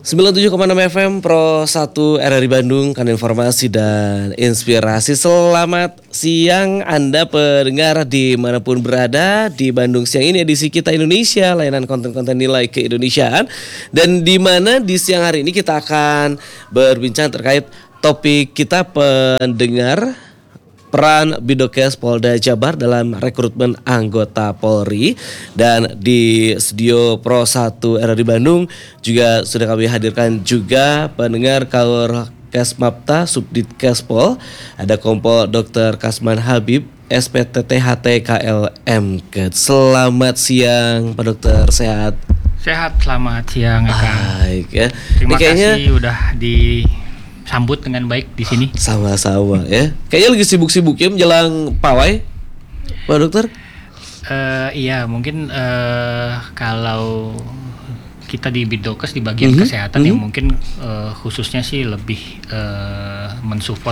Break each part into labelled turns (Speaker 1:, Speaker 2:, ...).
Speaker 1: 97,6 FM Pro 1 RRI Bandung, kan informasi dan inspirasi. Selamat siang Anda pendengar dimanapun berada. Di Bandung siang ini edisi Kita Indonesia, layanan konten-konten nilai keindonesiaan. Dan di mana di siang hari ini kita akan berbincang terkait topik kita pendengar, peran Bidokes Polda Jabar dalam rekrutmen anggota Polri. Dan di studio Pro 1 RRI Bandung juga sudah kami hadirkan juga pendengar Kaur Kesmapta Subdit Kespol. Ada Kompol Dr. Kasman Habib SPTTHT KLM. Selamat siang Pak Dokter, sehat?
Speaker 2: Sehat, selamat siang Eka.
Speaker 1: Baik ya.
Speaker 2: Terima kasih udah disambut dengan baik di sini.
Speaker 1: Sama-sama ya. Kayaknya lagi sibuk-sibuk ya menjelang pawai, Pak Dokter.
Speaker 2: Iya, mungkin kalau kita di Bidokes di bagian kesehatan yang mungkin khususnya sih lebih mensupport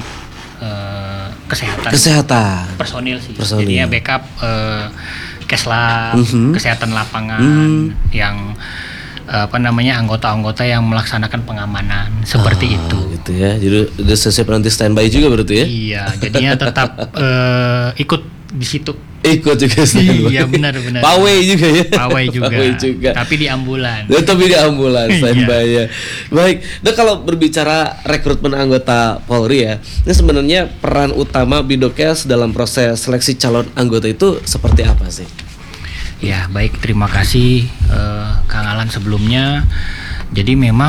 Speaker 2: kesehatan personil sih. Jadinya backup Keslab, kesehatan lapangan yang anggota-anggota yang melaksanakan pengamanan seperti itu.
Speaker 1: Gitu ya. Jadi udah siap nanti standby juga berarti ya?
Speaker 2: Iya, jadinya tetap ikut di situ.
Speaker 1: Ikut juga standby.
Speaker 2: Iya, benar.
Speaker 1: Pawai juga ya.
Speaker 2: Pawai juga. Tapi di ambulan.
Speaker 1: Standby ya. Baik. Nah, kalau berbicara rekrutmen anggota Polri ya, ini sebenarnya peran utama Bidokes dalam proses seleksi calon anggota itu seperti apa sih?
Speaker 2: Ya, baik, terima kasih Kang Alan sebelumnya. Jadi memang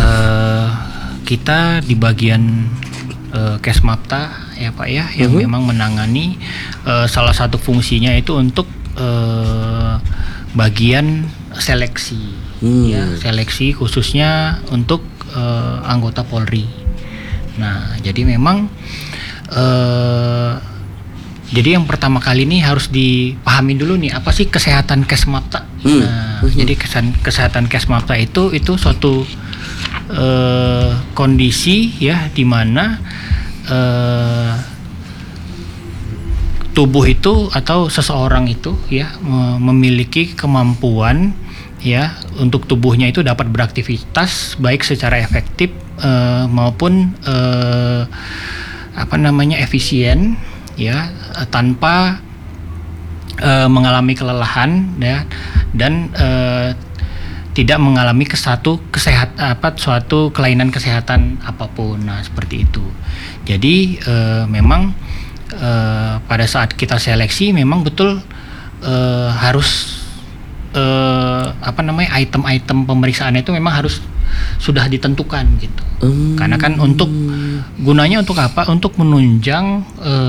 Speaker 2: kita di bagian Kesmapta ya Pak ya, yang memang menangani salah satu fungsinya itu untuk bagian seleksi, ya, seleksi khususnya untuk anggota Polri. Nah, jadi memang jadi yang pertama kali ini harus dipahami dulu nih, apa sih kesehatan Kesmapta. Jadi kesehatan Kesmapta itu suatu kondisi ya, di mana tubuh itu atau seseorang itu ya memiliki kemampuan ya untuk tubuhnya itu dapat beraktivitas baik secara efektif maupun efisien ya, tanpa mengalami kelelahan ya, dan tidak mengalami suatu kelainan kesehatan apapun. Nah, seperti itu. Jadi memang pada saat kita seleksi memang betul harus item-item pemeriksaan itu memang harus sudah ditentukan gitu. Karena kan gunanya untuk apa? Untuk menunjang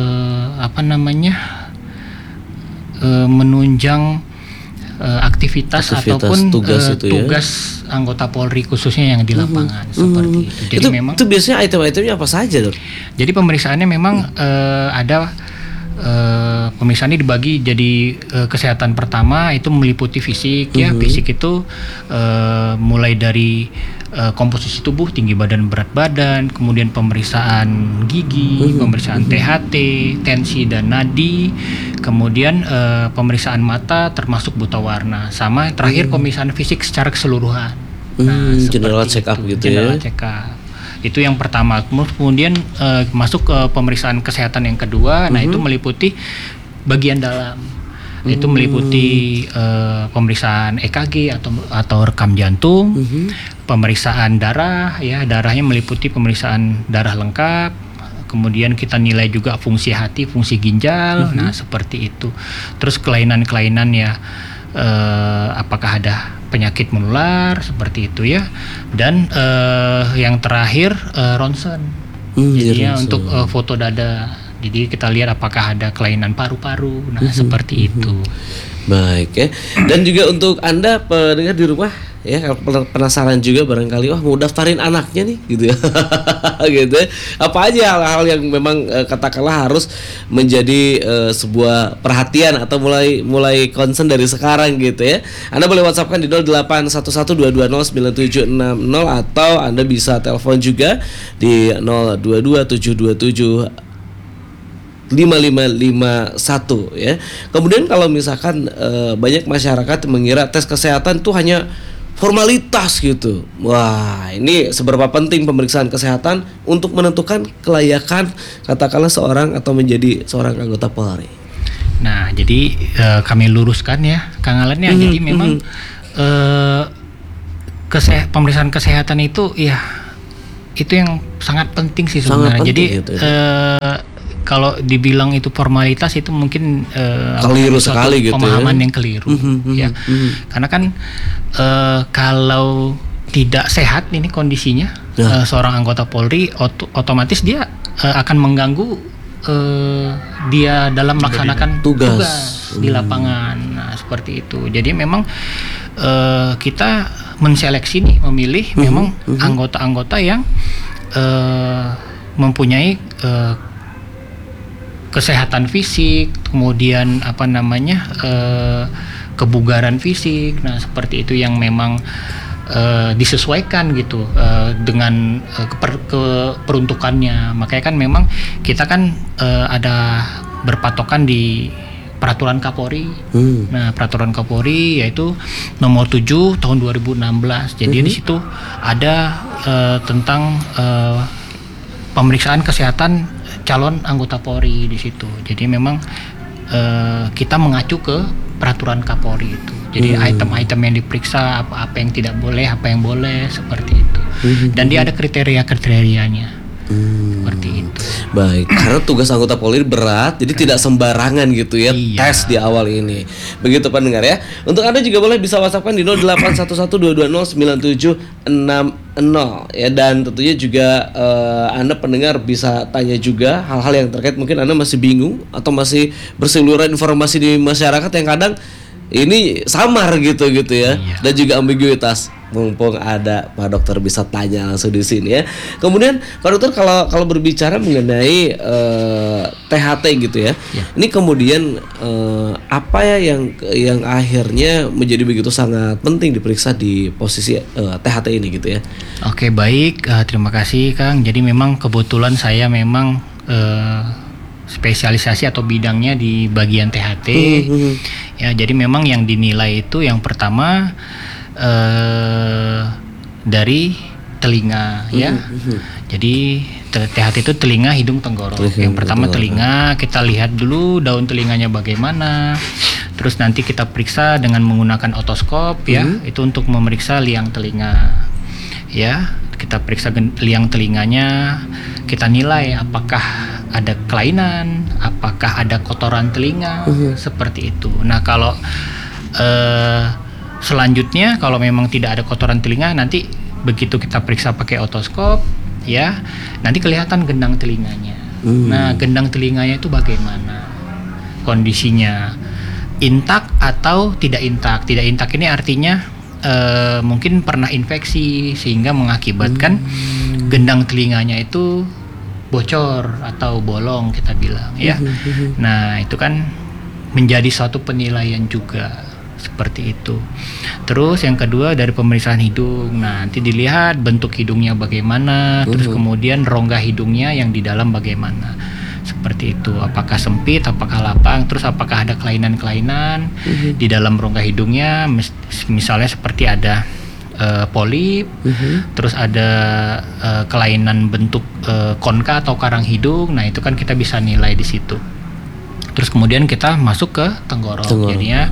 Speaker 2: menunjang aktivitas ataupun tugas anggota Polri khususnya yang di lapangan seperti itu. Jadi memang
Speaker 1: itu biasanya item-itemnya apa saja, Dok?
Speaker 2: Jadi pemeriksaannya memang ada pemeriksaannya dibagi jadi kesehatan pertama itu meliputi fisik ya. Fisik itu mulai dari komposisi tubuh, tinggi badan, berat badan, kemudian pemeriksaan gigi, pemeriksaan THT, tensi dan nadi, kemudian pemeriksaan mata termasuk buta warna, sama terakhir pemeriksaan fisik secara keseluruhan. Nah,
Speaker 1: general check up gitu ya.
Speaker 2: General check up. Itu yang pertama. Kemudian masuk ke pemeriksaan kesehatan yang kedua. Nah, itu meliputi bagian dalam. Itu meliputi pemeriksaan EKG atau rekam jantung, pemeriksaan darah ya, darahnya meliputi pemeriksaan darah lengkap. Kemudian kita nilai juga fungsi hati, fungsi ginjal. Nah, seperti itu. Terus kelainan-kelainan ya, apakah ada penyakit menular seperti itu ya. Dan yang terakhir ronsen. Jadinya untuk foto dada. Jadi kita lihat apakah ada kelainan paru-paru. Nah, seperti itu.
Speaker 1: Baik ya. Dan juga untuk Anda pendengar di rumah ya, kalau penasaran juga barangkali mau daftarin anaknya nih gitu ya. Gitu ya. Apa aja hal-hal yang memang katakanlah harus menjadi sebuah perhatian atau mulai concern dari sekarang gitu ya. Anda boleh WhatsApp-kan di 081122097760 atau Anda bisa telepon juga di 022727 5551 ya. Kemudian kalau misalkan banyak masyarakat mengira tes kesehatan itu hanya formalitas gitu. Wah, ini seberapa penting pemeriksaan kesehatan untuk menentukan kelayakan katakanlah seorang atau menjadi seorang anggota Polri.
Speaker 2: Nah, jadi kami luruskan ya, Kang Alan ya. Jadi memang pemeriksaan kesehatan itu ya itu yang sangat penting sih sebenarnya. Jadi
Speaker 1: gitu, ya.
Speaker 2: kalau dibilang itu formalitas itu mungkin
Speaker 1: keliru sekali gitu
Speaker 2: pemahaman
Speaker 1: ya.
Speaker 2: yang keliru ya. Karena kan kalau tidak sehat ini kondisinya seorang anggota Polri otomatis dia akan mengganggu dia dalam melaksanakan tugas di lapangan. Nah, seperti itu. Jadi memang kita menseleksi nih, memilih memang anggota-anggota yang mempunyai kesehatan fisik, kemudian kebugaran fisik. Nah, seperti itu yang memang disesuaikan gitu dengan keperuntukannya. Makanya kan memang kita kan ada berpatokan di peraturan Kapolri. Nah, peraturan Kapolri yaitu nomor 7 tahun 2016. Jadi di situ ada tentang pemeriksaan kesehatan calon anggota Polri di situ. Jadi memang kita mengacu ke peraturan Kapolri itu. Jadi item-item yang diperiksa, apa yang tidak boleh, apa yang boleh, seperti itu. Dan dia ada kriteria-kriterianya. Seperti itu.
Speaker 1: Baik, karena tugas anggota Polri berat, jadi tidak sembarangan gitu ya tes di awal ini. Begitu pendengar ya. Untuk Anda juga boleh bisa WhatsApp-kan di 0811220976 ya, dan tentunya juga Anda pendengar bisa tanya juga hal-hal yang terkait, mungkin Anda masih bingung atau masih berseliweran informasi di masyarakat yang kadang ini samar gitu ya, dan juga ambiguitas. Mumpung ada Pak Dokter bisa tanya langsung di sini ya. Kemudian Pak Dokter kalau berbicara mengenai THT gitu ya, ini kemudian apa ya yang akhirnya menjadi begitu sangat penting diperiksa di posisi THT ini gitu ya?
Speaker 2: Oke, baik, terima kasih Kang. Jadi memang kebetulan saya memang spesialisasi atau bidangnya di bagian THT. Ya, jadi memang yang dinilai itu yang pertama dari telinga ya. Jadi THT itu telinga, hidung, tenggorok. Yang pertama telinga, kita lihat dulu daun telinganya bagaimana. Terus nanti kita periksa dengan menggunakan otoskop ya. Itu untuk memeriksa liang telinga. Ya, kita periksa liang telinganya, kita nilai apakah ada kelainan, apakah ada kotoran telinga, seperti itu. Nah, kalau selanjutnya kalau memang tidak ada kotoran telinga, nanti begitu kita periksa pakai otoskop ya, nanti kelihatan gendang telinganya. Nah, gendang telinganya itu bagaimana kondisinya, intak atau tidak intak. Tidak intak ini artinya mungkin pernah infeksi sehingga mengakibatkan gendang telinganya itu bocor atau bolong, kita bilang ya. Nah, itu kan menjadi suatu penilaian juga. Seperti itu. Terus yang kedua dari pemeriksaan hidung. Nah, nanti dilihat bentuk hidungnya bagaimana, terus kemudian rongga hidungnya yang di dalam bagaimana. Seperti itu. Apakah sempit, apakah lapang, terus apakah ada kelainan-kelainan di dalam rongga hidungnya, misalnya seperti ada polip, terus ada kelainan bentuk konka atau karang hidung. Nah, itu kan kita bisa nilai di situ. Terus kemudian kita masuk ke tenggorok. Jadinya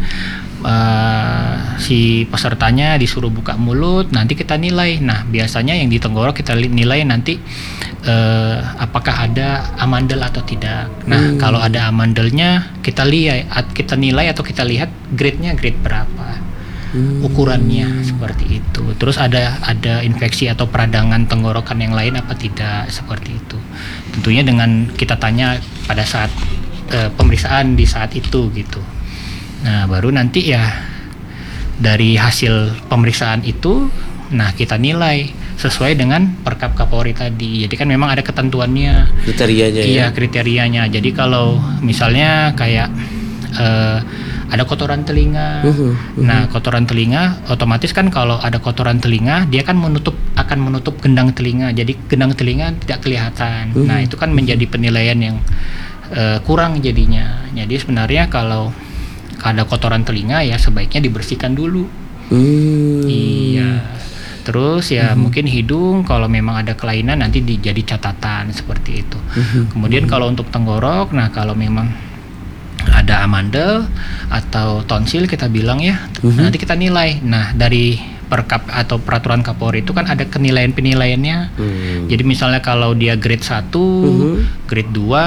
Speaker 2: si pesertanya disuruh buka mulut, nanti kita nilai. Nah, biasanya yang di tenggorok kita nilai nanti apakah ada amandel atau tidak. Nah, kalau ada amandelnya kita nilai atau kita lihat grade-nya grade berapa, ukurannya seperti itu. Terus ada infeksi atau peradangan tenggorokan yang lain apa tidak, seperti itu. Tentunya dengan kita tanya pada saat pemeriksaan di saat itu gitu. Nah, baru nanti ya dari hasil pemeriksaan itu, nah kita nilai sesuai dengan Perkap Kapolri tadi. Jadi kan memang ada ketentuannya,
Speaker 1: kriterianya.
Speaker 2: Iya, kriterianya. Jadi kalau misalnya kayak ada kotoran telinga. Nah, kotoran telinga otomatis kan kalau ada kotoran telinga dia kan akan menutup gendang telinga. Jadi gendang telinga tidak kelihatan. Nah, itu kan menjadi penilaian yang kurang jadinya. Jadi sebenarnya kalau ada kotoran telinga ya sebaiknya dibersihkan dulu. Iya. Terus ya mungkin hidung kalau memang ada kelainan nanti jadi catatan seperti itu. Kemudian kalau untuk tenggorok, nah kalau memang ada amandel atau tonsil kita bilang ya, nanti kita nilai. Nah dari Perkap atau peraturan Kapolri itu kan ada penilaiannya. Jadi misalnya kalau dia grade 1, grade 2